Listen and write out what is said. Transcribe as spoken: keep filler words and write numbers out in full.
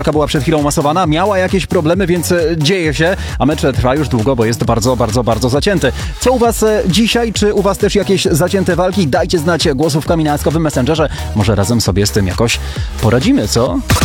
walka była przed chwilą masowana, miała jakieś problemy, więc dzieje się, a mecz trwa już długo, bo jest bardzo, bardzo, bardzo zacięty. Co u was dzisiaj? Czy u was też jakieś zacięte walki? Dajcie znać głosówkami na Askowym Messengerze. Może razem sobie z tym jakoś poradzimy, co?